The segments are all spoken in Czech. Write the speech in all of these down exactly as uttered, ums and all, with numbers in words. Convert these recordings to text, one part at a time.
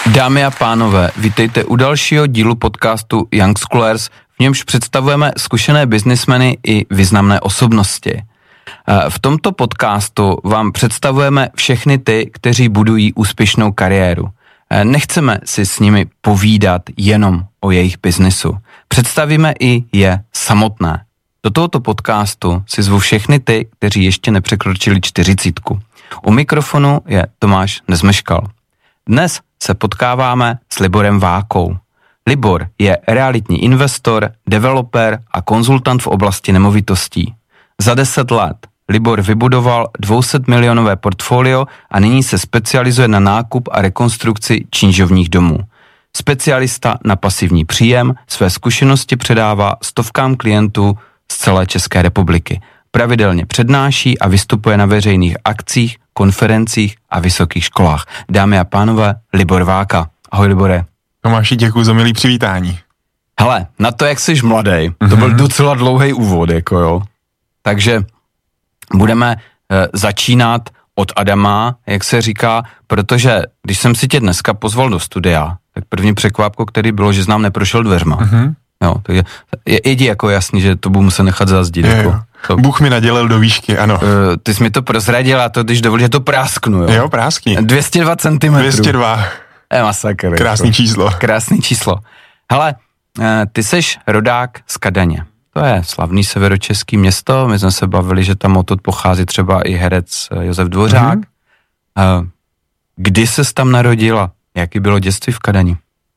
Dámy a pánové, vítejte u dalšího dílu podcastu Young Schoolers, v němž představujeme zkušené biznismeny i významné osobnosti. V tomto podcastu vám představujeme všechny ty, kteří budují úspěšnou kariéru. Nechceme si s nimi povídat jenom o jejich biznisu. Představíme i je samotné. Do tohoto podcastu si zvu všechny ty, kteří ještě nepřekročili čtyřicítku. U mikrofonu je Tomáš Nezmeškal. Dnes se potkáváme s Liborem Vákou. Libor je realitní investor, developer a konzultant v oblasti nemovitostí. Za deset let Libor vybudoval dvě stě milionové portfolio a nyní se specializuje na nákup a rekonstrukci činžovních domů. Specialista na pasivní příjem své zkušenosti předává stovkám klientů z celé České republiky. Pravidelně přednáší a vystupuje na veřejných akcích, konferencích a vysokých školách. Dámy a pánové, Libor Váka. Ahoj, Libore. Tomáši, děkuji za milý přivítání. Hele, na to, jak jsi mladý, mm-hmm. to byl docela dlouhý úvod, jako jo. Takže budeme e, začínat od Adama, jak se říká, protože když jsem si tě dneska pozval do studia, tak první překvapko, který bylo, že znám neprošel dveřma. Mm-hmm. Jo, takže je, je jako jasný, že to budu muset nechat zazdít. Je, jako, to, Bůh mi nadělil do výšky, ano. Uh, ty jsi mi to prozradil a to, když dovolíš, že to prásknu, jo. Jo, práskni. dvě stě dva centimetrů. dvě stě dva. Je masakr. Krásný jako. číslo. Krásný číslo. Hele, ty seš rodák z Kadaně. To je slavný severočeský město, my jsme se bavili, že tam odtud pochází třeba i herec Josef Dvořák. Mm-hmm. Kdy ses tam narodila? Jaký bylo dětství v Kadani?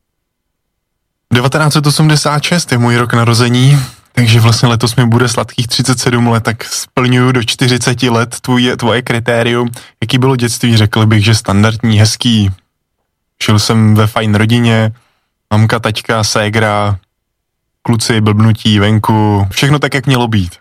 devatenáct set osmdesát šest je můj rok narození, takže vlastně letos mi bude sladkých třicet sedm let, tak splňuju do čtyřicet let tvoje, tvoje kritérium. Jaký bylo dětství? Řekl bych, že standardní, hezký. Žil jsem ve fajn rodině, mamka, taťka, ségra, kluci, blbnutí, venku, všechno tak, jak mělo být.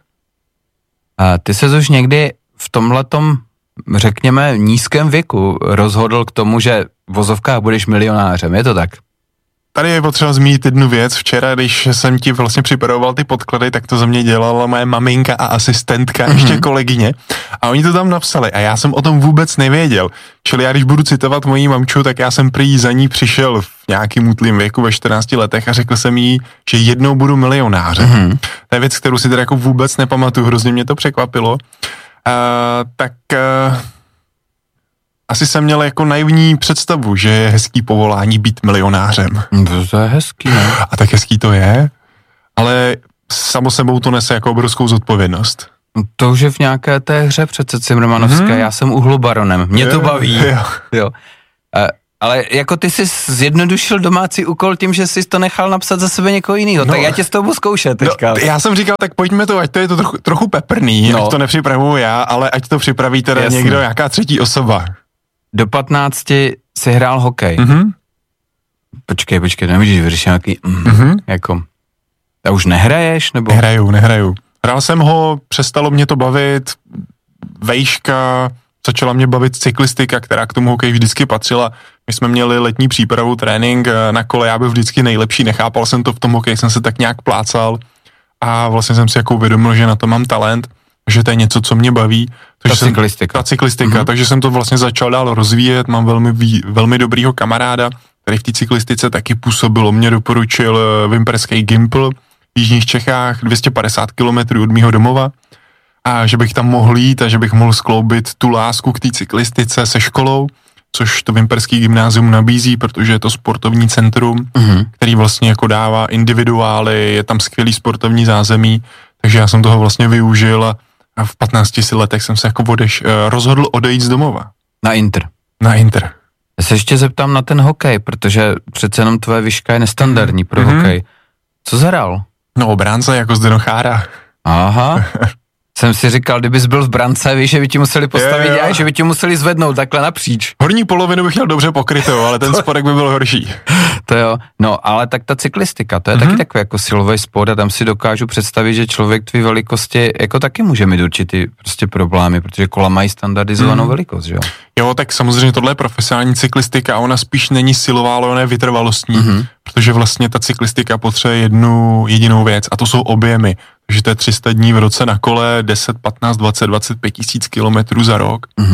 A ty ses už někdy v tomhletom, řekněme, nízkém věku rozhodl k tomu, že v vozovkách budeš milionářem, je to tak? Tady je potřeba zmínit jednu věc. Včera, když jsem ti vlastně připravoval ty podklady, tak to za mě dělala moje maminka a asistentka, mm-hmm. ještě kolegyně. A oni to tam napsali a já jsem o tom vůbec nevěděl. Čili já, když budu citovat mojí mamču, tak já jsem prý za ní přišel v nějakým útlým věku ve čtrnácti letech a řekl jsem jí, že jednou budu milionářem. Mm-hmm. To je věc, kterou si teda jako vůbec nepamatuju, hrozně mě to překvapilo. Uh, tak... Uh, Asi jsem měl jako naivní představu, že je hezký povolání být milionářem. To je hezký, ne? A tak hezký to je, ale samo sebou to nese jako obrovskou zodpovědnost. To už je v nějaké té hře přece Cimrmanovské, mm-hmm. já jsem uhlobaronem, mě to baví. Jo. jo. A, ale jako ty jsi zjednodušil domácí úkol tím, že jsi to nechal napsat za sebe někoho jiného, no, tak já tě s toho budu zkoušet teďka. No, já jsem říkal, tak pojďme to, ať to je to trochu, trochu peprný, no. Ať to nepřipravuju já, ale ať to připraví teda Jasný. někdo, nějaká třetí osoba. Do patnácti si hrál hokej. Mm-hmm. Počkej, počkej, nevidíš, vyřešil nějaký, mm, mm-hmm. jako, a už nehraješ, nebo? Nehraju, nehraju. Hrál jsem ho, přestalo mě to bavit, vejška, začala mě bavit cyklistika, která k tomu hokeji vždycky patřila. My jsme měli letní přípravu, trénink na kole, já byl vždycky nejlepší, nechápal jsem to v tom hokeji, jsem se tak nějak plácal a vlastně jsem si jako uvědomil, že na to mám talent, že to je něco, co mě baví. Ta cyklistika. Ta cyklistika, mm-hmm. takže jsem to vlastně začal dál rozvíjet, mám velmi, velmi dobrýho kamaráda, který v té cyklistice taky působilo, mě doporučil Vimperský Gimpl v jižních Čechách, dvě stě padesát kilometrů od mýho domova, a že bych tam mohl jít a že bych mohl skloubit tu lásku k té cyklistice se školou, což to Vimperský gymnázium nabízí, protože je to sportovní centrum, mm-hmm. který vlastně jako dává individuály, je tam skvělý sportovní zázemí, takže já jsem toho vlastně využil a A v patnácti letech jsem se jako odeš, rozhodl odejít z domova. Na Inter. Na Inter. Já se ještě zeptám na ten hokej, protože přece jenom tvoje výška je nestandardní pro mm-hmm. hokej. Co zahrál? No obránce jako Zdeno Chára. Aha. Jsem si říkal, kdybys byl v brance, víš, že by ti museli postavit je, já, že by ti museli zvednout takhle napříč. Horní polovinu bych měl dobře pokrytou, ale ten spodek by byl horší. To jo, no ale tak ta cyklistika, to je mm-hmm. taky takový jako silový sport a tam si dokážu představit, že člověk tvý velikosti jako taky může mít určitý prostě problémy, protože kola mají standardizovanou mm. velikost, že jo? Jo, tak samozřejmě tohle je profesionální cyklistika a ona spíš není silová, ale ona je vytrvalostní, mm-hmm. protože vlastně ta cyklistika potřebuje jednu jedinou věc a to jsou objemy. Takže to je tři sta dní v roce na kole, deset, patnáct, dvacet, dvacet pět tisíc kilometrů za rok. Mm-hmm.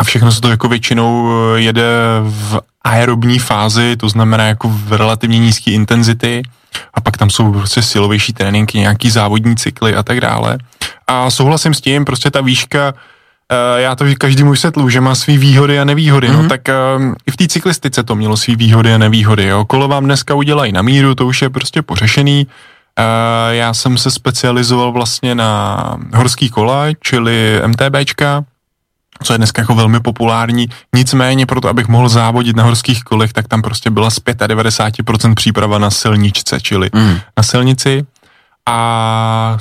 a všechno se to jako většinou jede v aerobní fázi, to znamená jako v relativně nízké intenzity a pak tam jsou prostě silovější tréninky, nějaký závodní cykly a tak dále. A souhlasím s tím, prostě ta výška, já to každému vysvětluji, že má svý výhody a nevýhody, mm-hmm. no tak um, i v té cyklistice to mělo svý výhody a nevýhody, jo. Kolo vám dneska udělají na míru, to už je prostě pořešený. Uh, já jsem se specializoval vlastně na horský kola, čili MTBčka, co je dneska jako velmi populární, nicméně proto, abych mohl závodit na horských kolech, tak tam prostě byla z devadesát pět procent příprava na silničce, čili mm. na silnici a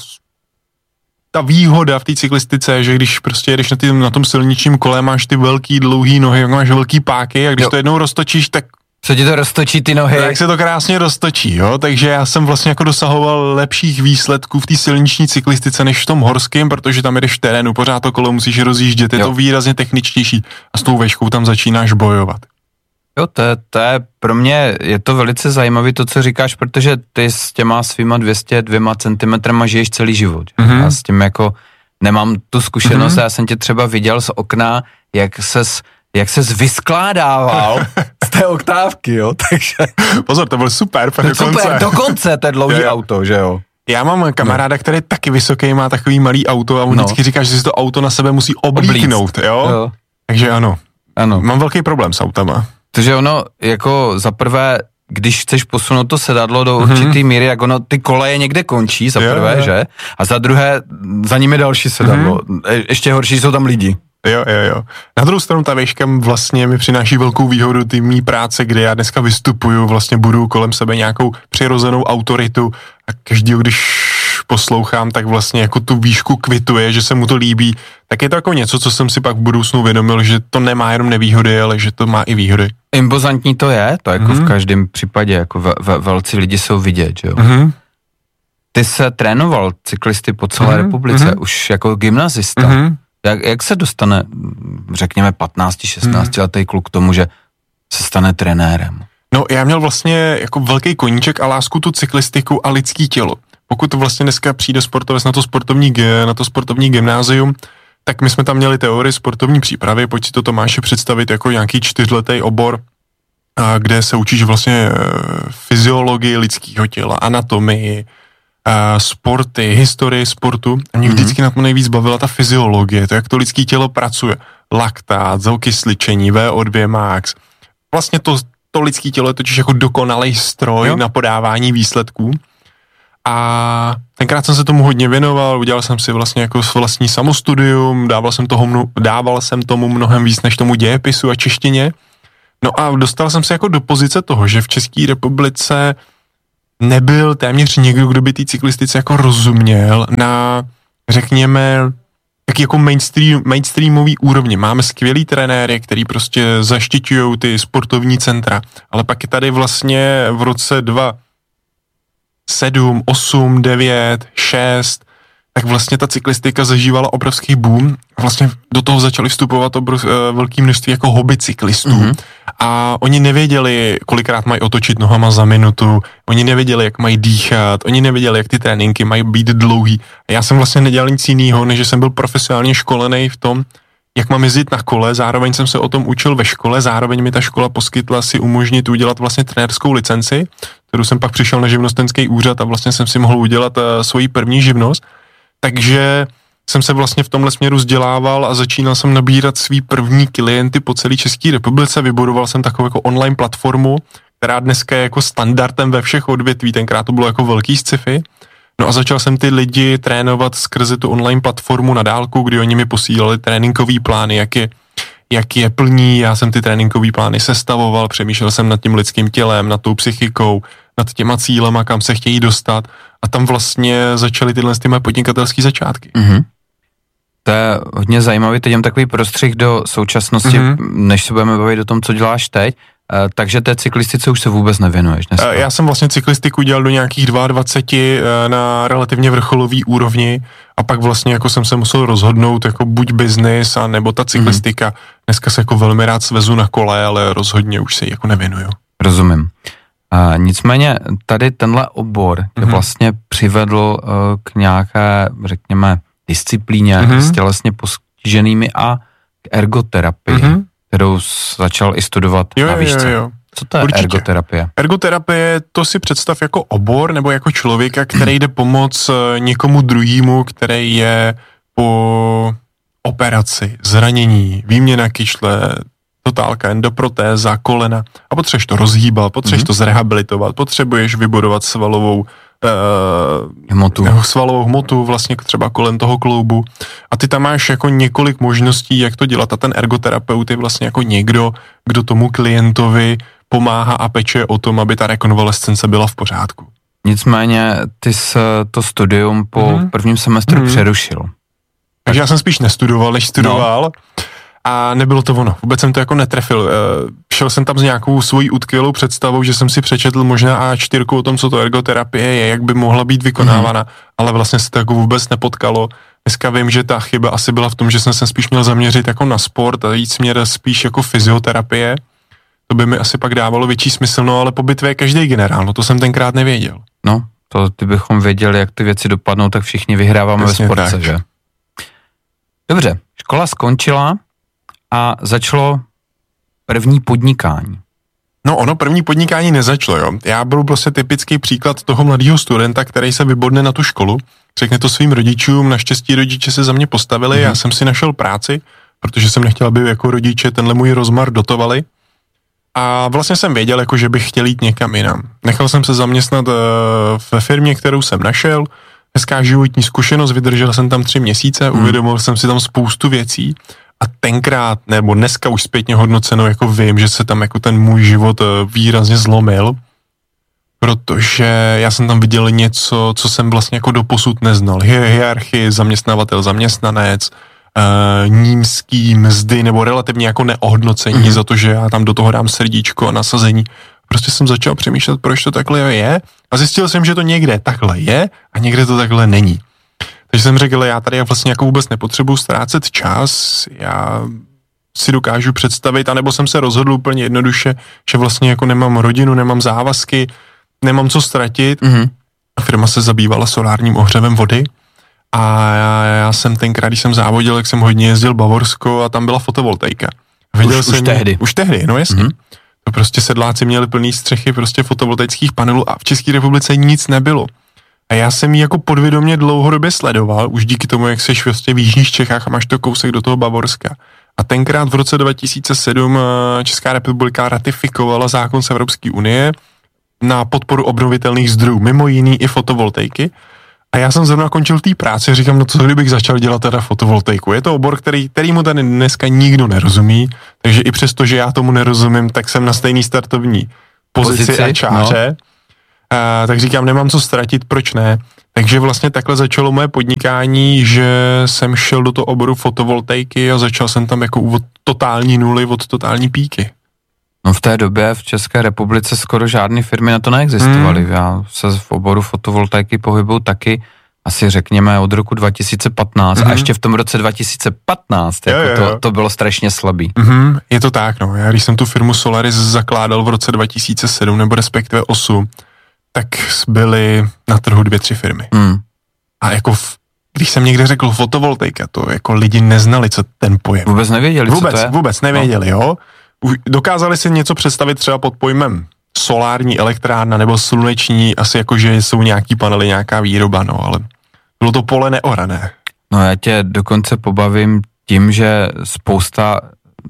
ta výhoda v té cyklistice je, že když prostě jedeš na, tý, na tom silničním kole, máš ty velký, dlouhý nohy, máš velký páky a když jo. to jednou roztočíš, tak co ti to roztočí ty nohy? Tak se to krásně roztočí, jo, takže já jsem vlastně jako dosahoval lepších výsledků v té silniční cyklistice než v tom horském, protože tam jedeš v terénu, pořád to kolo musíš rozjíždět, je jo. to výrazně techničtější a s tou veškou tam začínáš bojovat. Jo, to je, to je pro mě, je to velice zajímavé to, co říkáš, protože ty s těma svýma dvě stě dvěma centimetrama žiješ celý život. Mm-hmm. Já s tím jako nemám tu zkušenost, mm-hmm. já jsem tě třeba viděl z okna, jak ses jak ses vyskládával z té oktávky, jo, takže... Pozor, to byl super, to dokonce. Super, dokonce, to je dlouhý je, auto, že jo. Já mám kamaráda, který je taky vysoký, má takový malý auto a on no. vždycky říká, že si to auto na sebe musí oblíknout, jo? jo. Takže ano, ano, mám velký problém s autama. Takže ono, jako za prvé, když chceš posunout to sedadlo do určitý mm-hmm. míry, jak ono, ty koleje někde končí, za prvé, jo, že? A za druhé, za nimi další sedadlo. Mm-hmm. Ještě horší jsou tam lidi. Jo, jo, jo. Na druhou stranu ta výška vlastně mi přináší velkou výhodu ty mý práce, kde já dneska vystupuju, vlastně budu kolem sebe nějakou přirozenou autoritu a každý, když poslouchám, tak vlastně jako tu výšku kvituje, že se mu to líbí, tak je to jako něco, co jsem si pak v budoucnu vědomil, že to nemá jenom nevýhody, ale že to má i výhody. Impozantní to je, to jako mm-hmm. v každém případě, jako ve, ve, velcí lidi jsou vidět, že jo. Mm-hmm. Ty se trénoval cyklisty po celé mm-hmm. republice, mm-hmm. už jako gymnazista. Mm-hmm. Jak, jak se dostane, řekněme, patnáct šestnáct hmm. letý kluk k tomu, že se stane trenérem? No, já měl vlastně jako velký koníček a lásku tu cyklistiku a lidský tělo. Pokud vlastně dneska přijde sportovec na to sportovní, na to sportovní gymnázium, tak my jsme tam měli teorii sportovní přípravy, pojď si to Tomáši představit jako nějaký čtyřletý obor, kde se učíš vlastně fyziologii lidského těla, anatomii, Uh, sporty, historii sportu. A mě mm-hmm. vždycky na to nejvíc bavila ta fyziologie, to, jak to lidské tělo pracuje. Laktát, zaokysličení, V O dva max. Vlastně to, to lidské tělo je totiž jako dokonalý stroj jo. na podávání výsledků. A tenkrát jsem se tomu hodně věnoval, udělal jsem si vlastně jako vlastní samostudium, dával jsem, toho, dával jsem tomu mnohem víc než tomu dějepisu a češtině. No a dostal jsem se jako do pozice toho, že v České republice nebyl téměř někdo, kdo by té cyklistice jako rozuměl na, řekněme, taky jako mainstream, mainstreamový úrovni. Máme skvělý trenéry, který prostě zaštiťujou ty sportovní centra, ale pak je tady vlastně v roce dva tisíce sedm, osm, devět, šest, tak vlastně ta cyklistika zažívala obrovský boom. Vlastně do toho začaly vstupovat obrov, velké množství jako hobby cyklistů. Mm-hmm. A oni nevěděli, kolikrát mají otočit nohama za minutu, oni nevěděli, jak mají dýchat, oni nevěděli, jak ty tréninky mají být dlouhý. A já jsem vlastně nedělal nic jiného, než že jsem byl profesionálně školený v tom, jak mám jezdit na kole, zároveň jsem se o tom učil ve škole, zároveň mi ta škola poskytla si umožnit udělat vlastně trenérskou licenci, kterou jsem pak přišel na živnostenský úřad a vlastně jsem si mohl udělat uh, svoji první živnost. Takže jsem se vlastně v tomhle směru vzdělával a začínal jsem nabírat svý první klienty po celé České republice. Vybudoval jsem takovou jako online platformu, která dneska je jako standardem ve všech odvětví, tenkrát to bylo jako velký sci-fi. No a začal jsem ty lidi trénovat skrze tu online platformu na dálku, kdy oni mi posílali tréninkový plány, jak je, jak je plní, já jsem ty tréninkový plány sestavoval, přemýšlel jsem nad tím lidským tělem, nad tou psychikou, nad těma cílema, kam se chtějí dostat a tam vlastně začaly tyhle ty moje podnikatelské začátky. Mm-hmm. To je hodně zajímavý, teď mám takový prostřih do současnosti, mm-hmm. než se budeme bavit o tom, co děláš teď, uh, takže té cyklistice už se vůbec nevěnuješ dneska. Uh, já jsem vlastně cyklistiku dělal do nějakých dvacet dva uh, na relativně vrcholový úrovni a pak vlastně jako jsem se musel rozhodnout jako buď biznis, a nebo ta cyklistika. Mm-hmm. Dneska se jako velmi rád svezu na kole, ale rozhodně už se jako nevěnuju. Rozumím. Uh, nicméně tady tenhle obor mm-hmm. vlastně přivedl uh, k nějaké, řekněme, disciplíně mm-hmm. s tělesně postiženými a k ergoterapii, mm-hmm. kterou začal i studovat jo, na výšce. Jo, jo. Co to je Určitě. ergoterapie? Ergoterapie, to si představ jako obor nebo jako člověka, který jde pomoct někomu druhému, který je po operaci, zranění, výměna kyčle, totálka, endoprotéza, kolena a potřebuješ to rozhýbat, potřebuješ mm-hmm. to zrehabilitovat, potřebuješ vybudovat svalovou uh, hmotu. svalovou hmotu vlastně třeba kolem toho kloubu a ty tam máš jako několik možností, jak to dělat a ten ergoterapeut je vlastně jako někdo, kdo tomu klientovi pomáhá a peče o tom, aby ta rekonvalescence byla v pořádku. Nicméně ty jsi to studium po mm-hmm. prvním semestru mm-hmm. přerušil. Takže já jsem spíš nestudoval, než studoval no. a nebylo to ono. Vůbec jsem to jako netrefil. Šel jsem tam s nějakou svojí utkvělou představou, že jsem si přečetl možná á čtyři o tom, co to ergoterapie je, jak by mohla být vykonávána, mm-hmm. ale vlastně se to jako vůbec nepotkalo. Dneska vím, že ta chyba asi byla v tom, že jsem se spíš měl zaměřit jako na sport a jít směr spíš jako fyzioterapie. To by mi asi pak dávalo větší smysl, no ale po bitvě je každý generál, no to jsem tenkrát nevěděl. No, to kdybychom věděli, jak ty věci dopadnou, tak všichni vyhráváme Přesně ve sportce, tak. že? Dobře, škola skončila a začalo první podnikání. No ono první podnikání nezačalo, jo. Já byl prostě typický příklad toho mladého studenta, který se vybodne na tu školu, řekne to svým rodičům, naštěstí rodiče se za mě postavili, mm-hmm. já jsem si našel práci, protože jsem nechtěl, aby jako rodiče tenhle můj rozmar dotovali. A vlastně jsem věděl, jako, že bych chtěl jít někam jinam. Nechal jsem se zaměstnat uh, ve firmě, kterou jsem našel, hezká životní zkušenost, vydržel jsem tam tři měsíce, hmm. uvědomil jsem si tam spoustu věcí a tenkrát, nebo dneska už zpětně hodnoceno, jako vím, že se tam jako ten můj život uh, výrazně zlomil, protože já jsem tam viděl něco, co jsem vlastně jako doposud neznal. Hierarchii, zaměstnavatel, zaměstnanec, Uh, nímský mzdy nebo relativně jako neohodnocení mm-hmm. za to, že já tam do toho dám srdíčko a nasazení. Prostě jsem začal přemýšlet, proč to takhle je a zjistil jsem, že to někde takhle je a někde to takhle není. Takže jsem řekl, já tady vlastně jako vůbec nepotřebuji ztrácet čas, já si dokážu představit, anebo jsem se rozhodl úplně jednoduše, že vlastně jako nemám rodinu, nemám závazky, nemám co ztratit. Mm-hmm. Firma se zabývala solárním ohřevem vody. A já, já jsem tenkrát, když jsem závodil, jak jsem hodně jezdil Bavorsko a tam byla fotovoltaika. Viděl už, jsem, už tehdy. Už tehdy, no jasně. Mm-hmm. To prostě sedláci měli plný střechy prostě fotovoltaických panelů a v České republice nic nebylo. A já jsem ji jako podvědomě dlouhodobě sledoval, už díky tomu, jak seš vlastně v jižních Čechách a máš to kousek do toho Bavorska. A tenkrát v roce dva tisíce sedm Česká republika ratifikovala zákon z Evropské unie na podporu obnovitelných zdrojů, mimo jiný i fotovoltaiky. A já jsem zrovna končil té práci a říkám, no co kdybych začal dělat teda fotovoltaiku. Je to obor, který, kterýmu tady dneska nikdo nerozumí, takže i přesto, že já tomu nerozumím, tak jsem na stejný startovní pozici, pozici a čáře. No. A, tak říkám, nemám co ztratit, proč ne? Takže vlastně takhle začalo moje podnikání, že jsem šel do toho oboru fotovoltaiky a začal jsem tam jako od totální nuly, od totální píky. No v té době v České republice skoro žádné firmy na to neexistovaly. Hmm. Já se v oboru fotovoltaiky pohybuju taky asi řekněme od roku dva tisíce patnáct mm-hmm. a ještě v tom roce dva tisíce patnáct jako jo, jo, jo. To, to bylo strašně slabý. Mm-hmm. Je to tak, no. Já když jsem tu firmu Solaris zakládal v roce dva tisíce sedm nebo respektive osm, tak byly na trhu dvě, tři firmy. Mm. A jako v, když jsem někde řekl fotovoltaika, to jako lidi neznali, co ten pojem. Vůbec nevěděli, vůbec, co to je? Vůbec nevěděli, no. jo. Dokázali si něco představit třeba pod pojmem solární elektrárna nebo sluneční, asi jako, že jsou nějaký panely, nějaká výroba, no, ale bylo to pole neorané. No já tě dokonce pobavím tím, že spousta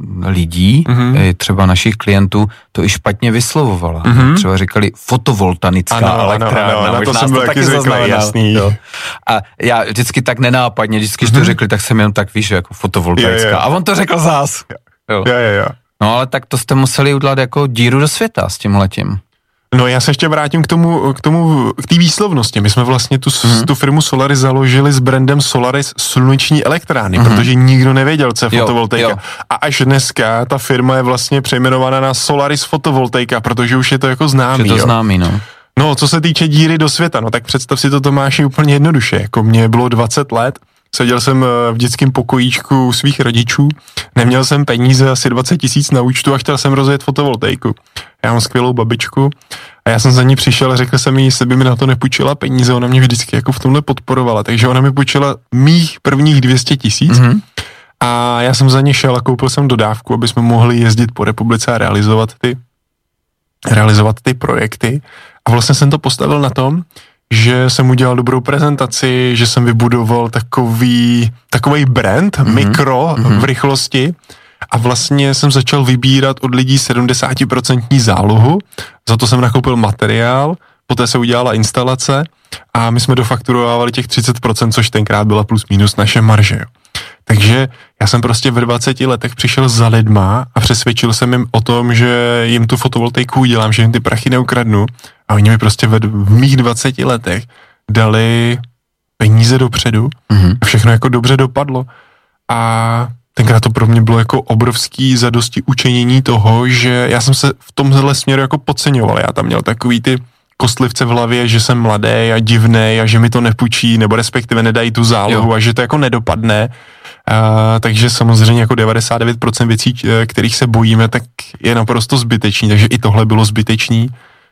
lidí, mm-hmm. třeba našich klientů, to i špatně vyslovovala. Mm-hmm. Třeba říkali fotovoltanická ano, elektrárna. Ano, ano, na to jsem byl taky zvyklý, jasný. Jo. A já vždycky tak nenápadně, vždycky, když mm-hmm. to řekli, tak jsem jenom tak, víš, jako fotovoltaická. Je, je. A on to řekl zás. Jo. Je, je, je. No ale tak to jste museli udělat jako díru do světa s tímhletím. No já se ještě vrátím k tomu, k tomu, k té výslovnosti. My jsme vlastně tu, mm-hmm. tu firmu Solaris založili s brandem Solaris sluneční elektrárny, mm-hmm. protože nikdo nevěděl, co je fotovoltaika. Jo, jo. A až dneska ta firma je vlastně přejmenovaná na Solaris fotovoltaika, protože už je to jako známý. Je to jo. známý, no. No, co se týče díry do světa, no tak představ si to, Tomáši, úplně jednoduše. Jako mně bylo dvacet let, seděl jsem v dětském pokojíčku svých rodičů, neměl jsem peníze, asi dvacet tisíc na účtu a chtěl jsem rozjet fotovoltaiku. Já mám skvělou babičku a já jsem za ní přišel a řekl jsem jí, jestli by mi na to nepůjčila peníze, ona mě vždycky jako v tomhle podporovala, takže ona mi půjčila mých prvních dvě stě tisíc mm-hmm. A já jsem za ně šel a koupil jsem dodávku, aby jsme mohli jezdit po republice a realizovat ty, realizovat ty projekty. A vlastně jsem to postavil na tom, že jsem udělal dobrou prezentaci, že jsem vybudoval takový, takový brand, mm-hmm. mikro mm-hmm. v rychlosti a vlastně jsem začal vybírat od lidí sedmdesát procent zálohu, za to jsem nakoupil materiál, poté se udělala instalace a my jsme dofakturovali těch třicet procent, což tenkrát byla plus minus naše marže. Jo. Takže já jsem prostě ve dvaceti letech přišel za lidma a přesvědčil jsem jim o tom, že jim tu fotovoltaiku udělám, že jim ty prachy neukradnu a oni mi prostě v, v mých dvaceti letech dali peníze dopředu mm-hmm. a všechno jako dobře dopadlo a tenkrát to pro mě bylo jako obrovský zadosti učinění toho, že já jsem se v tomhle směru jako podceňoval, já tam měl takový ty kostlivce v hlavě, že jsem mladý a divnej a že mi to nepůjčí, nebo respektive nedají tu zálohu jo. a že to jako nedopadne. Uh, takže samozřejmě jako devadesát devět procent věcí, kterých se bojíme, tak je naprosto zbytečný, takže i tohle bylo zbytečný.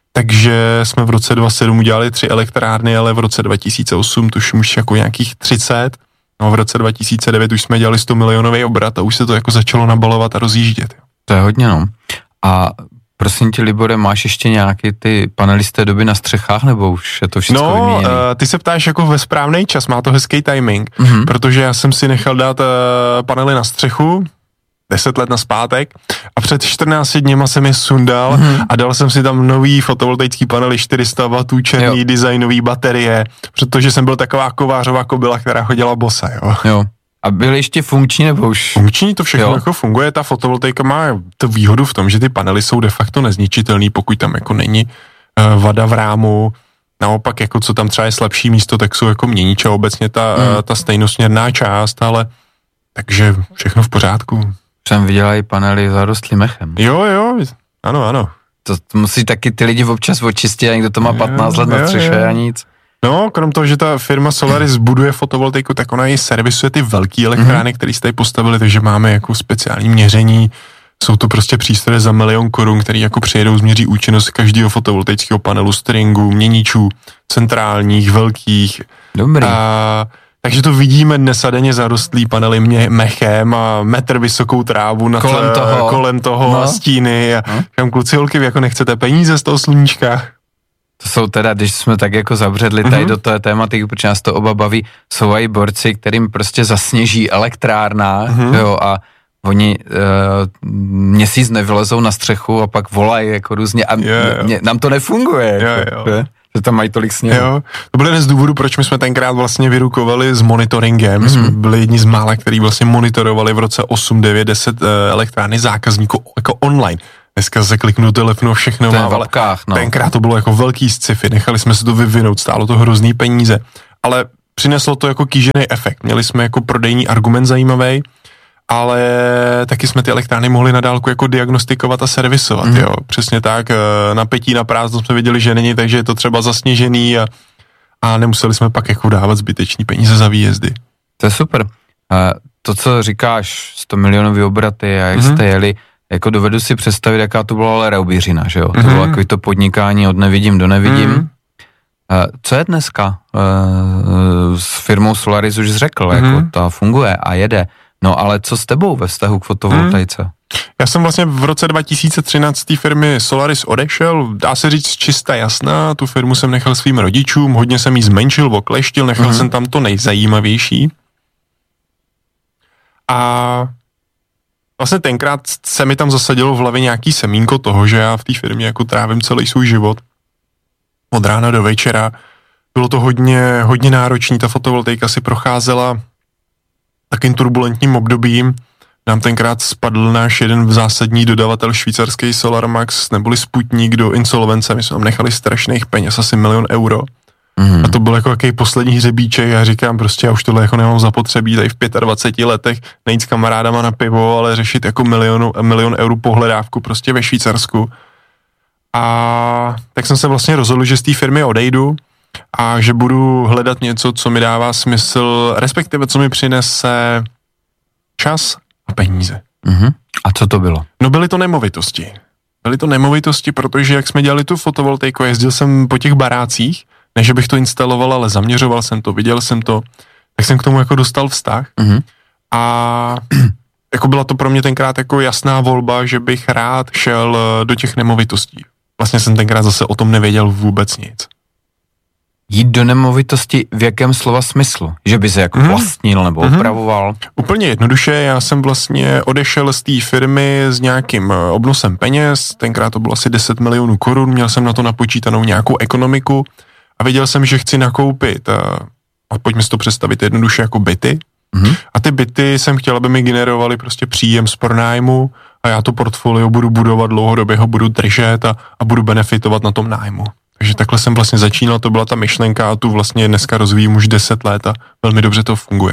Takže jsme v roce dvacet sedm udělali tři elektrárny, ale v roce dva tisíce osm tuším už jako nějakých třicet. No v roce dva tisíce devět už jsme dělali sto milionový obrat a už se to jako začalo nabalovat a rozjíždět. To je hodně, no. A prosím tě, Libore, máš ještě nějaký ty panely z té doby na střechách, nebo už je to všechno no, vyměněné? No, uh, ty se ptáš jako ve správný čas, má to hezký timing, mm-hmm. protože já jsem si nechal dát uh, panely na střechu, deset let naspátek a před čtrnácti dněma jsem je sundal mm-hmm. a dal jsem si tam nový fotovoltaický panely čtyři sta wattů, černý jo. designový baterie, protože jsem byl taková kovářová kobila, která chodila bosa, jo. Jo. A byly ještě funkční nebo už? Funkční, to všechno jo. jako funguje, ta fotovoltaika má tu výhodu v tom, že ty panely jsou de facto nezničitelný, pokud tam jako není uh, vada v rámu, naopak jako co tam třeba je slabší místo, tak jsou jako měniče obecně ta, mm. uh, ta stejnosměrná část, ale takže všechno v pořádku. Jsem viděla i panely zarostlý mechem. Jo, jo, ano, ano. To, to musí taky ty lidi občas očistit a někdo to má patnáct jo, let na střeše a nic. No, krom toho, že ta firma Solaris buduje fotovoltaiku, tak ona i servisuje ty velké elektrárny, mm-hmm. které jste postavili, takže máme jako speciální měření. Jsou to prostě přístroje za milion korun, který jako přijedou, změří účinnost každého fotovoltaického panelu, stringů, měničů, centrálních, velkých. Dobrý. A, takže to vidíme dnes a denně zarostlý panely mě, mechem a metr vysokou trávu nad, kolem toho, kolem toho no. a stíny. A no. Kam kluci, holky, vy jako nechcete peníze z toho sluníčka? To jsou teda, když jsme tak jako zabředli tady mm-hmm. do té tématiky, protože nás to oba baví, jsou i borci, kterým prostě zasněží elektrárna, mm-hmm. jo, a oni e, měsíc nevylezou na střechu a pak volají jako různě a yeah, mě, nám to nefunguje, yeah, jako, yeah. že tam mají tolik sněhu. Jo. To byl jeden z důvodů, proč my jsme tenkrát vlastně vyrukovali s monitoringem, mm-hmm. jsme byli jedni z mála, který vlastně monitorovali v roce osm, devět, deset e, elektrárny zákazníků jako online. Dneska se kliknu do telefonu, všechno má, ale no. tenkrát to bylo jako velký sci-fi, nechali jsme se to vyvinout, stálo to hrozný peníze, ale přineslo to jako kýžený efekt, měli jsme jako prodejní argument zajímavý, ale taky jsme ty elektrárny mohli na dálku jako diagnostikovat a servisovat, mm. jo, přesně tak, napětí na prázdno jsme viděli, že není, takže je to třeba zasněžený a, a nemuseli jsme pak jako dávat zbytečný peníze za výjezdy. To je super. To, co říkáš, sto milionový obraty a jak mm-hmm. jste jeli, jako dovedu si představit, jaká to byla ale raubířina, že jo? Mm-hmm. To bylo takový to podnikání od nevidím do nevidím. Mm-hmm. Co je dneska? S firmou Solaris už řekl, mm-hmm. jako ta funguje a jede. No ale co s tebou ve vztahu k fotovoltaice? Mm. Já jsem vlastně v roce dva tisíce třináct z té firmy Solaris odešel, dá se říct čista jasná, tu firmu jsem nechal svým rodičům, hodně jsem jí zmenšil, okleštil, nechal mm-hmm. jsem tam to nejzajímavější. A vlastně tenkrát se mi tam zasadilo v hlavě nějaký semínko toho, že já v té firmě jako trávím celý svůj život. Od rána do večera. Bylo to hodně, hodně náročný, ta fotovoltaika si procházela takým turbulentním obdobím. Nám tenkrát spadl náš jeden zásadní dodavatel švýcarský Solarmax, neboli Sputnik, do insolvence. My jsme tam nechali strašných peněz, asi milion euro. Mm. A to byl jako jaký poslední hřebíček. Já říkám prostě, já už tohle jako nemám zapotřebí tady v dvaceti pěti letech nejít s kamarádama na pivo, ale řešit jako milionu, milion eur pohledávku prostě ve Švýcarsku. A tak jsem se vlastně rozhodl, že z té firmy odejdu a že budu hledat něco, co mi dává smysl, respektive co mi přinese čas a peníze. Mm-hmm. A co to bylo? No byly to nemovitosti. Byly to nemovitosti, protože jak jsme dělali tu fotovoltaiku, jezdil jsem po těch barácích, ne, že bych to instaloval, ale zaměřoval jsem to, viděl jsem to, tak jsem k tomu jako dostal vztah. Mm-hmm. A jako byla to pro mě tenkrát jako jasná volba, že bych rád šel do těch nemovitostí. Vlastně jsem tenkrát zase o tom nevěděl vůbec nic. Jít do nemovitosti v jakém slova smyslu? Že by se jako vlastnil nebo mm-hmm. opravoval? Úplně jednoduše, já jsem vlastně odešel z té firmy s nějakým obnosem peněz, tenkrát to bylo asi deset milionů korun, měl jsem na to napočítanou nějakou ekonomiku a věděl jsem, že chci nakoupit, a, a pojďme si to představit jednoduše jako byty. Mm-hmm. A ty byty jsem chtěl, aby mi generovaly prostě příjem z pronájmu a já to portfolio budu budovat dlouhodobě, ho budu držet a, a budu benefitovat na tom nájmu. Takže takhle jsem vlastně začínal, to byla ta myšlenka a tu vlastně dneska rozvíjím už deset let a velmi dobře to funguje.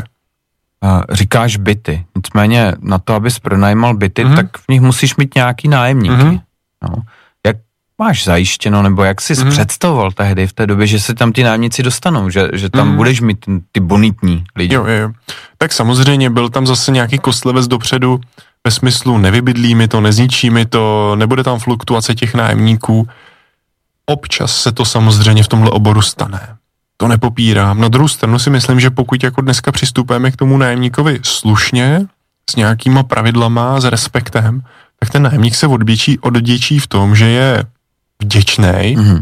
Říkáš byty, nicméně na to, abys pronajímal byty, mm-hmm. tak v nich musíš mít nějaký nájemníky. Mm-hmm. No. Jak máš zajištěno, nebo jak jsi mm-hmm. představoval tehdy v té době, že se tam ty nájemníci dostanou, že, že tam mm-hmm. budeš mít ty bonitní lidi? Jo, jo. Tak samozřejmě byl tam zase nějaký kostlivec dopředu, ve smyslu nevybydlí mi to, nezničí mi to, nebude tam fluktuace těch nájemníků. Občas se to samozřejmě v tomhle oboru stane. To nepopírám. Na druhou stranu si myslím, že pokud jako dneska přistupujeme k tomu nájemníkovi slušně, s nějakýma pravidlama, s respektem, tak ten nájemník se odděčí, odděčí v tom, že je vděčnej. Mm-hmm.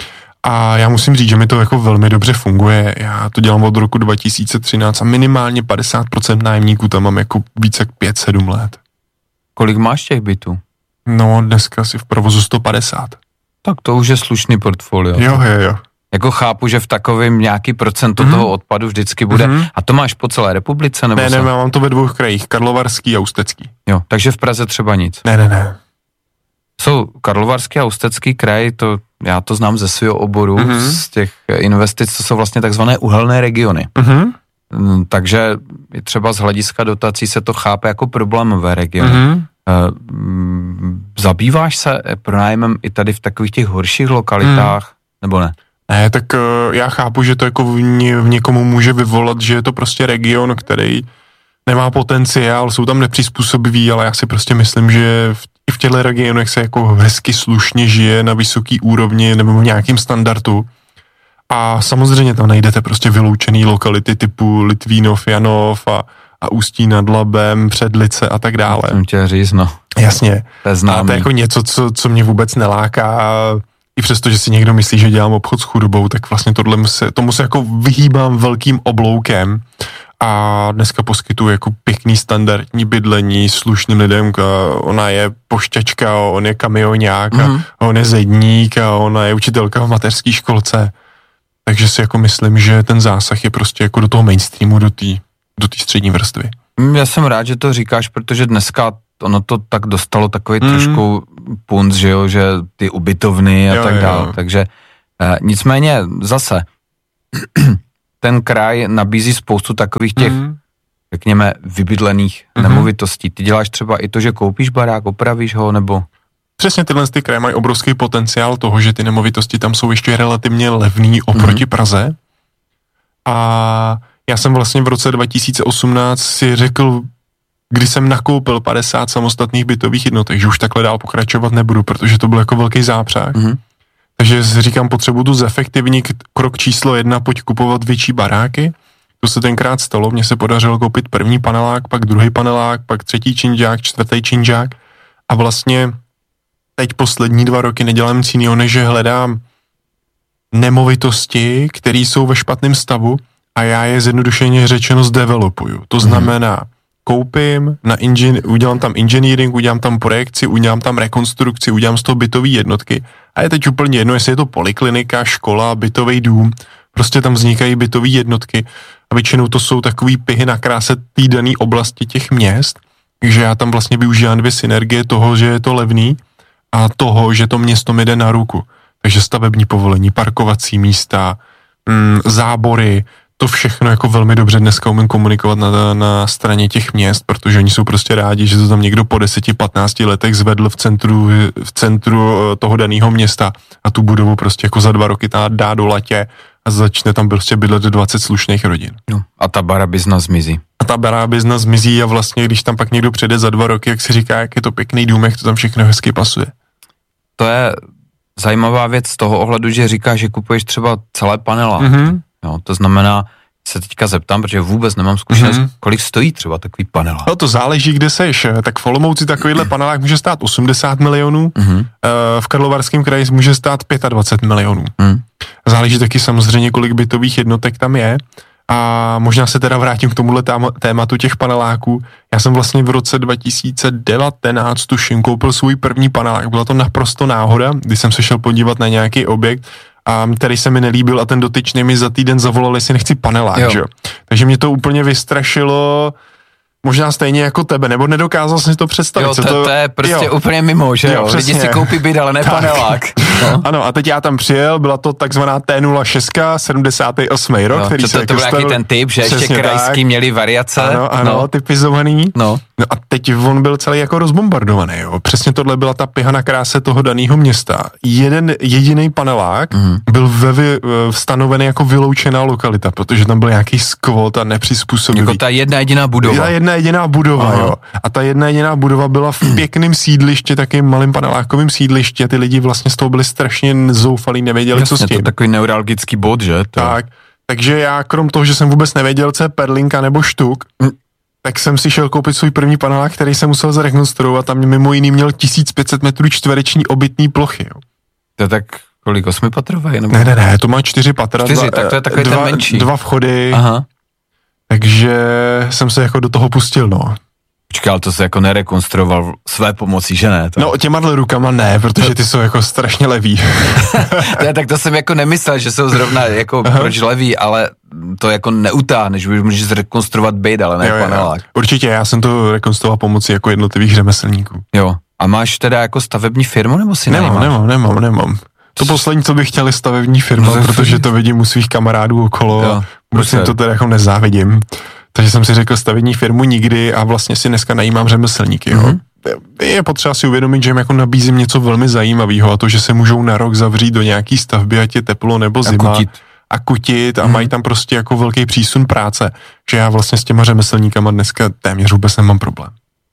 A já musím říct, že mi to jako velmi dobře funguje. Já to dělám od roku dva tisíce třináct a minimálně padesát procent nájemníků tam mám jako více jak pět sedm let. Kolik máš těch bytů? No, dneska si v provozu sto padesát. Tak to už je slušný portfolio. Jo, jo, jo. Jako chápu, že v takovém nějaký procento mm-hmm. toho odpadu vždycky bude. Mm-hmm. A to máš po celé republice? Nebo ne, se... ne, mám to ve dvou krajích, Karlovarský a Ústecký. Jo, takže v Praze třeba nic? Ne, ne, ne. Jsou Karlovarský a Ústecký kraj, to já to znám ze svého oboru, mm-hmm. z těch investic, to jsou vlastně takzvané uhelné regiony. Mm-hmm. Takže třeba z hlediska dotací se to chápe jako problémové regiony. Mm-hmm. Zabýváš se pronájmem i tady v takových těch horších lokalitách, hmm. nebo ne? Ne, tak uh, já chápu, že to jako v, ně, v někomu může vyvolat, že je to prostě region, který nemá potenciál, jsou tam nepřizpůsobiví, ale já si prostě myslím, že v, i v těchto regionech se jako hezky slušně žije na vysoký úrovni nebo v nějakém standardu. A samozřejmě tam najdete prostě vyloučený lokality typu Litvínov, Janov a a Ústí nad Labem, Předlice a tak dále. Jsem tě říct, no. Jasně. To je a to je jako něco, co, co mě vůbec neláká. I přesto, že si někdo myslí, že dělám obchod s chudobou, tak vlastně tohle se, tomu se jako vyhýbám velkým obloukem a dneska poskytuju jako pěkný standardní bydlení slušným lidem. Ona je pošťačka, on je kamionák, mm-hmm. a on je zedník a ona je učitelka v mateřské školce. Takže si jako myslím, že ten zásah je prostě jako do toho mainstreamu, do té do té střední vrstvy. Já jsem rád, že to říkáš, protože dneska ono to tak dostalo takový mm. trošku punc, že jo, že ty ubytovny a jo, tak dále. Takže eh, nicméně zase ten kraj nabízí spoustu takových těch, mm. řekněme, vybydlených mm-hmm. nemovitostí. Ty děláš třeba i to, že koupíš barák, opravíš ho, nebo... Přesně tyhle ty kraje mají obrovský potenciál toho, že ty nemovitosti tam jsou ještě relativně levný oproti mm. Praze. A já jsem vlastně v roce dva tisíce osmnáct si řekl, když jsem nakoupil padesát samostatných bytových jednotek, že už takhle dál pokračovat nebudu, protože to byl jako velký zápřah. Mm-hmm. Takže si říkám, potřebuji tu zefektivnit, krok číslo jedna, pojď kupovat větší baráky. To se tenkrát stalo, mně se podařilo koupit první panelák, pak druhý panelák, pak třetí činžák, čtvrtý činžák a vlastně teď poslední dva roky nedělám nic jiného, než že hledám nemovitosti, které jsou ve špatném stavu, a já je zjednodušeně řečeno zdevelopuju. To znamená, koupím, na ingin, udělám tam engineering, udělám tam projekci, udělám tam rekonstrukci, udělám z toho bytový jednotky. A je teď úplně jedno, jestli je to poliklinika, škola, bytový dům, prostě tam vznikají bytový jednotky. A většinou to jsou takový pihy na kráse té dané oblasti těch měst, takže já tam vlastně využívám dvě synergie toho, že je to levný a toho, že to město mi jde na ruku. Takže stavební povolení, parkovací místa, mm, zábory, to všechno jako velmi dobře dneska umím komunikovat na, na straně těch měst, protože oni jsou prostě rádi, že to tam někdo po deseti patnácti letech zvedl v centru, v centru toho daného města a tu budovu prostě jako za dva roky dá do latě a začne tam prostě bydlet dvacet slušných rodin. No, a ta barabizna zmizí. A ta barabizna zmizí a vlastně, když tam pak někdo přijde za dva roky, jak si říká, jak je to pěkný dům, jak to tam všechno hezky pasuje. To je zajímavá věc z toho ohledu, že říkáš, že kupuješ třeba celé paneláky. Mm-hmm. Jo, to znamená, se teďka zeptám, protože vůbec nemám zkušenost, mm-hmm. kolik stojí třeba takový panelák? No to záleží, kde seš. Tak v Olomouci takovýhle panelák může stát osmdesát milionů, mm-hmm. v Karlovarském kraji může stát dvacet pět milionů. Mm. Záleží taky samozřejmě, kolik bytových jednotek tam je. A možná se teda vrátím k tomuhle tématu těch paneláků. Já jsem vlastně v roce dva tisíce devatenáct tuším koupil svůj první panelák. Byla to naprosto náhoda, když jsem se šel podívat na nějaký objekt, a který se mi nelíbil a ten dotyčný mi za týden zavolal, jestli nechci panelák, že? Takže mě to úplně vystrašilo, možná stejně jako tebe, nebo nedokázal jsem si to představit. Jo, to, to, to je prostě jo. úplně mimo, že jo? jo Lidi si koupí byt, ale ne panelák. No. Ano, a teď já tam přijel, byla to takzvaná T nula šest, sedmdesátý osmý rok, no, který to, se to, to byl jaký ten typ, že ještě krajský tak. Měli variace. Ano, ano, no. typizovaný. No. no a teď on byl celý jako rozbombardovaný, jo. Přesně tohle byla ta piha na kráse toho daného města. Jeden jediný panelák mm. byl ve, vy, stanovený jako vyloučená lokalita, protože tam byl nějaký skvot a nepřizpůsobivý. Jako ta jedna jediná budova. Ta jedna jediná budova, Aha. jo. A ta jedna jediná budova byla v pěkném sídlišti, takým malým panelákovým sídlišti a ty lidi vlastně z toho byli strašně zoufalí, nevěděli, Jasně, co s tím. To je takový neuralgický bod, že? To... Tak, takže já krom toho, že jsem vůbec nevěděl, co je perlinka nebo štuk, mm. tak jsem si šel koupit svůj první panelák, který jsem musel zrekonstruovat a mimo jiný měl tisíc pět set metrů čtvereční obytný plochy, jo. To je tak kolik, osmipatrové? Nebo... Ne, ne, ne, to má čtyři patra, čtyři, dva, tak to je takový dva, ten menší. Dva vchody, Aha. takže jsem se jako do toho pustil, no. Počkej, ale to se jako nerekonstruoval své pomocí, že ne? To... No těma rukama ne, protože ty jsou jako strašně levý. ne, tak to jsem jako nemyslel, že jsou zrovna jako Aha. proč levý, ale to jako neutáhneš, můžeš zrekonstruovat byt, ale ne jo, panelák. Jo. Určitě, já jsem to rekonstruoval pomocí jako jednotlivých řemeslníků. Jo, a máš teda jako stavební firmu, nebo si nemám? Nemáš? Nemám, nemám, nemám. To poslední, co bych chtěl, je stavební firma, no, protože to vidím u svých kamarádů okolo, jo, prostě to teda jako nezávidím. Takže jsem si řekl stavební firmu nikdy a vlastně si dneska najímám řemeslníky. Jo. Mm-hmm. Je potřeba si uvědomit, že jim jako nabízím něco velmi zajímavého a to, že se můžou na rok zavřít do nějaký stavby, ať je teplo nebo zima. A kutit. A, kutit a mm-hmm. mají tam prostě jako velký přísun práce. Že já vlastně s těma řemeslníkama dneska téměř vůbec nemám problém.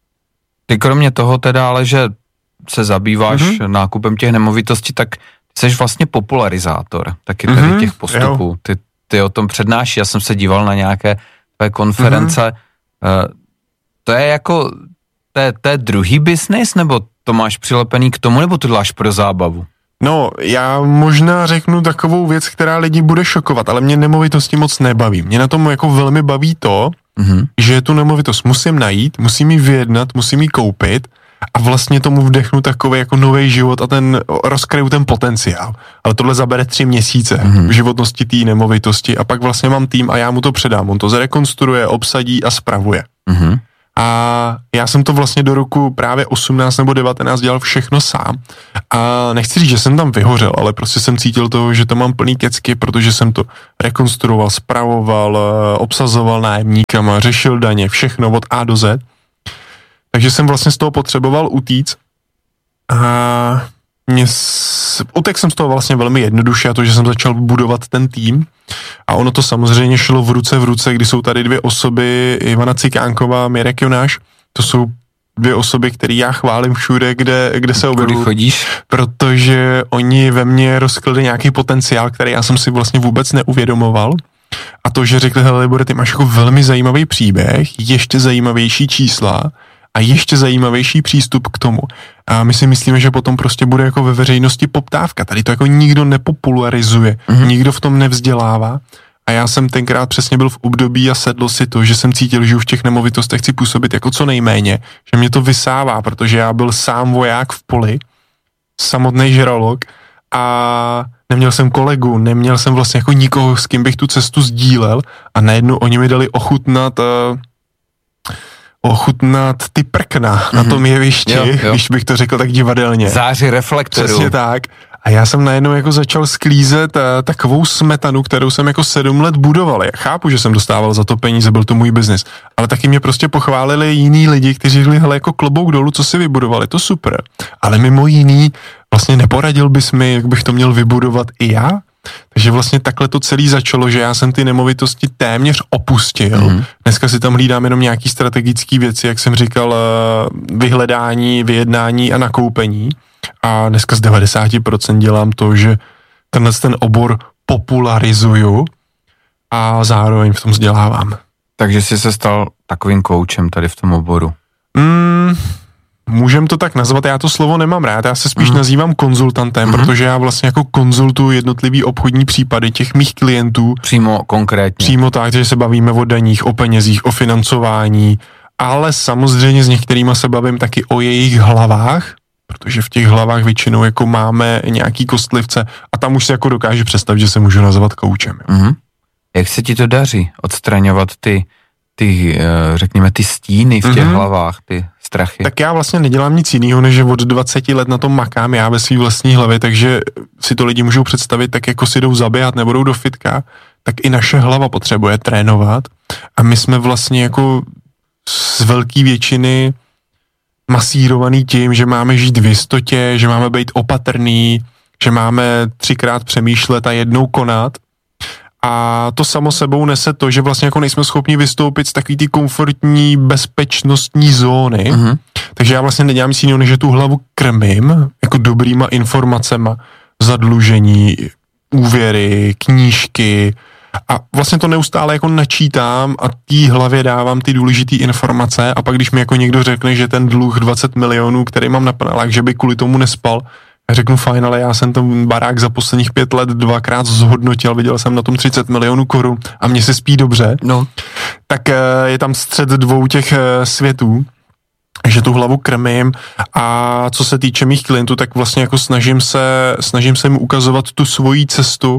Ty kromě toho teda, ale že se zabýváš mm-hmm. nákupem těch nemovitostí, tak jsi vlastně popularizátor taky tady mm-hmm. těch postupů. Ty, ty o tom přednáší, já jsem se díval na nějaké konference, mm-hmm. uh, to je jako, to je, to je druhý biznis, nebo to máš přilepený k tomu, nebo to děláš pro zábavu? No, já možná řeknu takovou věc, která lidi bude šokovat, ale mě nemovitosti moc nebaví. Mě na tom jako velmi baví to, mm-hmm. že tu nemovitost musím najít, musím ji vyjednat, musím ji koupit a vlastně tomu vdechnu takový jako nový život a ten rozkryju ten potenciál. Ale tohle zabere tři měsíce mm-hmm. v životnosti té nemovitosti a pak vlastně mám tým a já mu to předám. On to zrekonstruuje, obsadí a spravuje. Mm-hmm. A já jsem to vlastně do roku právě osmnáct nebo devatenáct dělal všechno sám. A nechci říct, že jsem tam vyhořel, ale prostě jsem cítil to, že to mám plný kecky, protože jsem to rekonstruoval, spravoval, obsazoval nájemníkama, řešil daně, všechno od A do Z. Takže jsem vlastně z toho potřeboval utíct a mě s... utek jsem z toho vlastně velmi jednoduše a to, že jsem začal budovat ten tým a ono to samozřejmě šlo v ruce v ruce, kdy jsou tady dvě osoby, Ivana Cikánková a Mirek Jonáš, to jsou dvě osoby, které já chválím všude, kde, kde se objevují, chodíš? Protože oni ve mně rozkryli nějaký potenciál, který já jsem si vlastně vůbec neuvědomoval. A to, že řekli, hele Libore, ty máš jako velmi zajímavý příběh, ještě zajímavější čísla a ještě zajímavější přístup k tomu. A my si myslíme, že potom prostě bude jako ve veřejnosti poptávka. Tady to jako nikdo nepopularizuje, mm-hmm. nikdo v tom nevzdělává. A já jsem tenkrát přesně byl v období a sedlo si to, že jsem cítil, že už v těch nemovitostech chci působit jako co nejméně, že mě to vysává, protože já byl sám voják v poli, samotný žralok a neměl jsem kolegu, neměl jsem vlastně jako nikoho, s kým bych tu cestu sdílel a najednou oni mi dali ochutnat uh, ochutnat ty prkna mm-hmm. na tom jevišti, jo, jo. když bych to řekl tak divadelně. Záři reflektorů. Přesně tak. A já jsem najednou jako začal sklízet uh, takovou smetanu, kterou jsem jako sedm let budoval. Já chápu, že jsem dostával za to peníze, byl to můj biznis, ale taky mě prostě pochválili jiní lidi, kteří řekli, hele, jako klobouk dolů, co si vybudovali, to super. Ale mimo jiný, vlastně neporadil bys mi, jak bych to měl vybudovat i já? Takže vlastně takhle to celé začalo, že já jsem ty nemovitosti téměř opustil. Mm. Dneska si tam hlídám jenom nějaký strategické věci, jak jsem říkal, vyhledání, vyjednání a nakoupení. A dneska z devadesát procent dělám to, že tenhle ten obor popularizuju a zároveň v tom vzdělávám. Takže jsi se stal takovým koučem tady v tom oboru. Mm, můžem to tak nazvat, já to slovo nemám rád, já se spíš mm. nazývám konzultantem, mm. protože já vlastně jako konzultuju jednotlivý obchodní případy těch mých klientů. Přímo konkrétně. Přímo tak, že se bavíme o daních, o penězích, o financování, ale samozřejmě s některýma se bavím taky o jejich hlavách, protože v těch hlavách většinou jako máme nějaký kostlivce a tam už se jako dokáže představit, že se můžu nazvat koučem. Mm. Jak se ti to daří odstraňovat ty, ty řekněme, ty stíny v těch mm-hmm. hlavách, ty strachy? Tak já vlastně nedělám nic jiného, než že od dvaceti let na tom makám já ve svý vlastní hlavě, takže si to lidi můžou představit, tak jako si jdou zaběhat nebo jdou do fitka, tak i naše hlava potřebuje trénovat a my jsme vlastně jako z velké většiny masírovaný tím, že máme žít v jistotě, že máme být opatrný, že máme třikrát přemýšlet a jednou konat. A to samo sebou nese to, že vlastně jako nejsme schopni vystoupit z takový ty komfortní bezpečnostní zóny. Mm-hmm. Takže já vlastně nedělám nic jiného, než že tu hlavu krmím jako dobrýma informacema, zadlužení, úvěry, knížky a vlastně to neustále jako načítám a tý hlavě dávám ty důležitý informace a pak když mi jako někdo řekne, že ten dluh dvacet milionů, který mám na panelách, že by kvůli tomu nespal, já řeknu fajn, ale já jsem ten barák za posledních pět let dvakrát zhodnotil, viděl jsem na tom třicet milionů korun a mně se spí dobře, no. Tak je tam střed dvou těch světů, že tu hlavu krmím a co se týče mých klientů, tak vlastně jako snažím se, snažím se jim ukazovat tu svoji cestu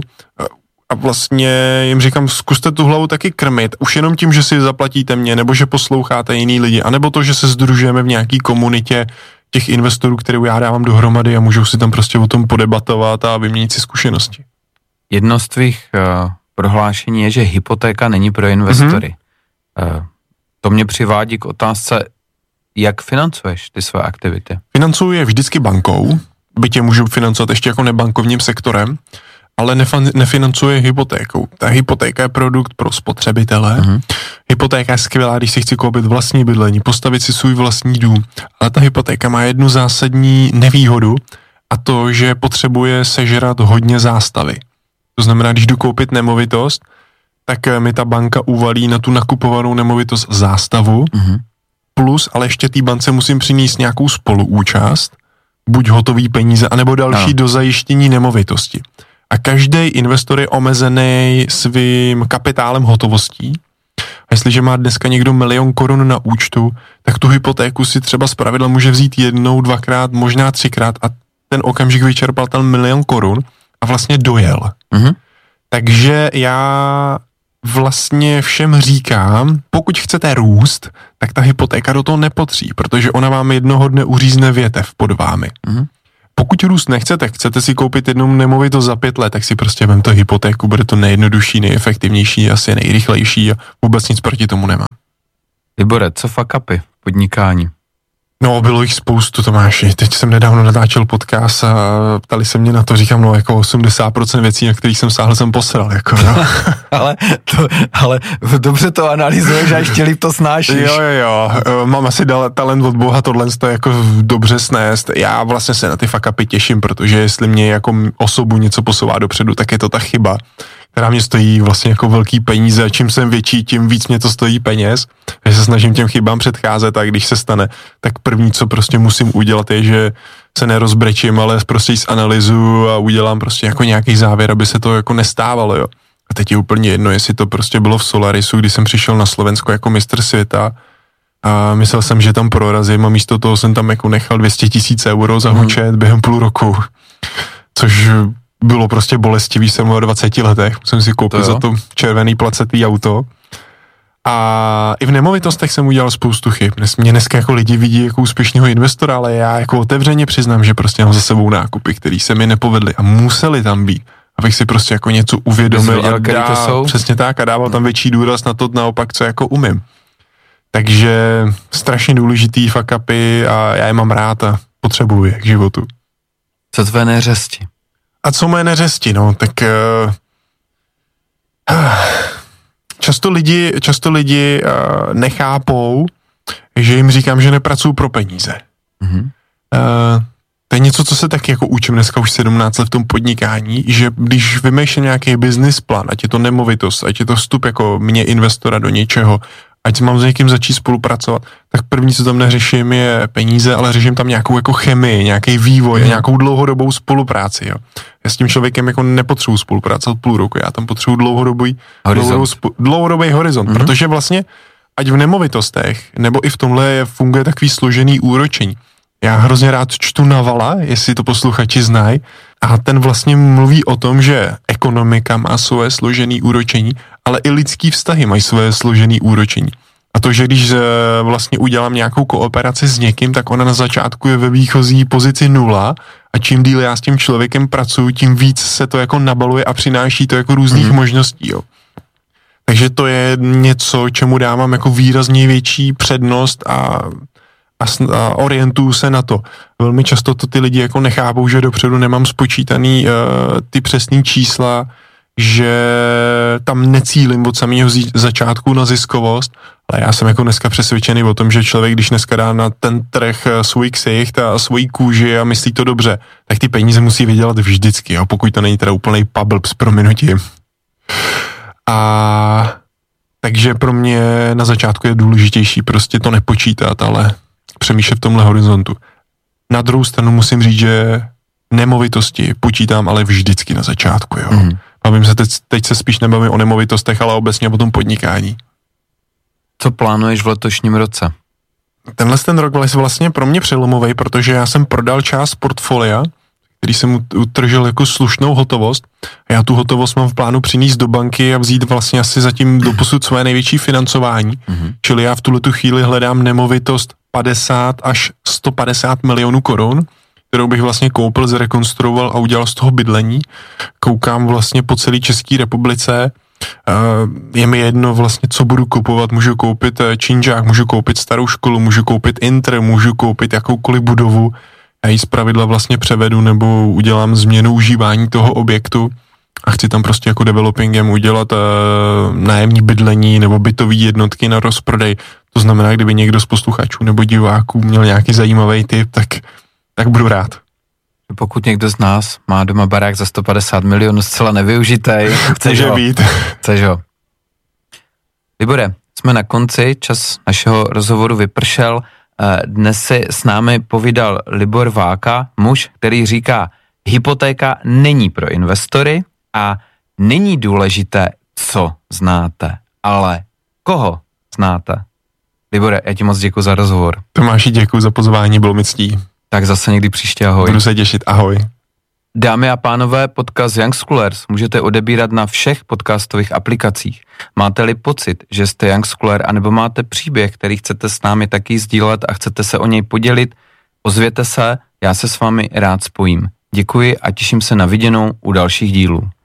a vlastně jim říkám, zkuste tu hlavu taky krmit, už jenom tím, že si zaplatíte mě, nebo že posloucháte jiný lidi, anebo to, že se sdružujeme v nějaký komunitě těch investorů, kterou já dávám dohromady a můžou si tam prostě o tom podebatovat a vyměnit si zkušenosti. Jedno z tvých uh, prohlášení je, že hypotéka není pro investory. Mm-hmm. Uh, to mě přivádí k otázce, jak financuješ ty své aktivity? Financuji je vždycky bankou, byť je můžu financovat ještě jako nebankovním sektorem, ale nefan, nefinancuje hypotékou. Ta hypotéka je produkt pro spotřebitele. Mm-hmm. Hypotéka je skvělá, když si chci koupit vlastní bydlení, postavit si svůj vlastní dům. Ale ta hypotéka má jednu zásadní nevýhodu a to, že potřebuje sežrat hodně zástavy. To znamená, když jdu koupit nemovitost, tak mi ta banka uvalí na tu nakupovanou nemovitost zástavu, mm-hmm. plus, ale ještě té bance musím přinést nějakou spoluúčast, buď hotový peníze, anebo další no. do zajištění nemovitosti. A každý investor je omezený svým kapitálem hotovostí. A jestliže má dneska někdo milion korun na účtu, tak tu hypotéku si třeba zpravidla může vzít jednou, dvakrát, možná třikrát a ten okamžik vyčerpal ten milion korun a vlastně dojel. Mm-hmm. Takže já vlastně všem říkám, pokud chcete růst, tak ta hypotéka do toho nepotří, protože ona vám jednoho dne uřízne větev pod vámi. Mm-hmm. Pokud růst nechcete, chcete si koupit jednou nemovitost za pět let, tak si prostě vemte hypotéku, bude to nejjednodušší, nejefektivnější, asi nejrychlejší a vůbec nic proti tomu nemám. Libore, co fuck upy v podnikání? No, bylo jich spoustu, Tomáši. Teď jsem nedávno natáčel podcast a ptali se mě na to, říkám, no jako osmdesát procent věcí, na kterých jsem sáhl, jsem posral, jako, no. ale, to, ale dobře to analyzuješ a ještě líp to snášíš. Jo, jo, jo. Mám asi talent od Boha tohle to jako dobře snést. Já vlastně se na ty fuck upy těším, protože jestli mě jako osobu něco posouvá dopředu, tak je to ta chyba, která mě stojí vlastně jako velký peníze a čím jsem větší, tím víc mě to stojí peněz. Já se snažím těm chybám předcházet a když se stane, tak první, co prostě musím udělat, je, že se nerozbrečím, ale prostě zanalyzuju a udělám prostě jako nějaký závěr, aby se to jako nestávalo, jo. A teď je úplně jedno, jestli to prostě bylo v Solarisu, když jsem přišel na Slovensko jako mistr světa a myslel jsem, že tam prorazím a místo toho jsem tam jako nechal dvě stě tisíc euro za účet hmm. během půl roku, což bylo prostě bolestivý, jsem o dvaceti letech, musím si koupit to za to červený placetý auto. A i v nemovitostech jsem udělal spoustu chyb. Mě dneska jako lidi vidí jako úspěšného investora, ale já jako otevřeně přiznám, že prostě mám za sebou nákupy, které se mi nepovedly a museli tam být, abych si prostě jako něco uvědomil viděl, a dá, to jsou? Přesně tak a dával tam větší důraz na to naopak, co jako umím. Takže strašně důležitý fuck upy a já je mám rád a potřebuji je k životu. Co tvé neřesti? A co moje neřesti, no, tak uh, často lidi, často lidi uh, nechápou, že jim říkám, že nepracuju pro peníze. Mm-hmm. Uh, to je něco, co se taky jako učím dneska už sedmnáct let v tom podnikání, že když vymýšlím nějaký business plán, ať je to nemovitost, ať je to vstup jako mě investora do něčeho, ať mám s někým začít spolupracovat, tak první, co tam neřeším, je peníze, ale řeším tam nějakou jako chemii, nějaký vývoj, mm. nějakou dlouhodobou spolupráci. Jo. Já s tím člověkem jako nepotřebuji spolupracovat půl roku, já tam potřebuji dlouhodobý horizont, dlouhodobý horizont, mm. protože vlastně ať v nemovitostech, nebo i v tomhle funguje takový složený úročení. Já hrozně rád čtu Navala, jestli to posluchači znají, a ten vlastně mluví o tom, že ekonomika má svoje složený úročení, ale i lidský vztahy mají svoje složený úročení. A to, že když vlastně udělám nějakou kooperaci s někým, tak ona na začátku je ve výchozí pozici nula a čím díl já s tím člověkem pracuji, tím víc se to jako nabaluje a přináší to jako různých mm. možností, jo. Takže to je něco, čemu dávám jako výrazně větší přednost a, a, a orientuju se na to. Velmi často to ty lidi jako nechápou, že dopředu nemám spočítaný uh, ty přesný čísla, že tam necílim od samého začátku na ziskovost, ale já jsem jako dneska přesvědčený o tom, že člověk, když dneska dá na ten trh svůj ksicht a svoji kůži a myslí to dobře, tak ty peníze musí vydělat vždycky, jo, pokud to není teda úplnej pablb s prominutím. A takže pro mě na začátku je důležitější prostě to nepočítat, ale přemýšlet v tomhle horizontu. Na druhou stranu musím říct, že nemovitosti počítám ale vždycky na začátku, jo. Mm. Bavím se teď, teď se spíš nebavím o nemovitostech, ale obecně o tom podnikání. Co plánuješ v letošním roce? Tenhle ten rok vlastně pro mě přelomový, protože já jsem prodal část portfolia, který jsem utržil jako slušnou hotovost. A já tu hotovost mám v plánu přinést do banky a vzít vlastně asi zatím doposud své největší financování. Mm-hmm. Čili já v tuhletu chvíli hledám nemovitost padesát až sto padesát milionů korun, kterou bych vlastně koupil, zrekonstruoval a udělal z toho bydlení. Koukám vlastně po celé České republice. Je mi jedno vlastně, co budu kupovat. Můžu koupit činžák, můžu koupit starou školu, můžu koupit intr, můžu koupit jakoukoliv budovu. Já ji zpravidla vlastně převedu nebo udělám změnu užívání toho objektu a chci tam prostě jako developingem udělat uh, nájemní bydlení nebo bytové jednotky na rozprodej. To znamená, kdyby někdo z posluchačů nebo diváků měl nějaký zajímavý tip, tak, tak budu rád. Pokud někdo z nás má doma barák za sto padesát milionů zcela nevyužitej, chceš ho? být. Chceš ho. Libore, jsme na konci, čas našeho rozhovoru vypršel. Dnes si s námi povídal Libor Váka, muž, který říká, hypotéka není pro investory a není důležité, co znáte, ale koho znáte. Libore, já ti moc děkuji za rozhovor. Tomáši, děkuji za pozvání, bylo mi ctí. Tak zase někdy příště, ahoj. Budu se těšit, ahoj. Dámy a pánové, podcast Young Schoolers můžete odebírat na všech podcastových aplikacích. Máte-li pocit, že jste Young Schooler, anebo máte příběh, který chcete s námi taky sdílet a chcete se o něj podělit, ozvěte se, já se s vámi rád spojím. Děkuji a těším se na viděnou u dalších dílů.